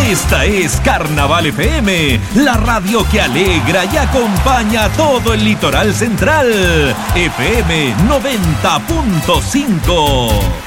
Esta es Carnaval FM, la radio que alegra y acompaña a todo el litoral central. FM 90.5.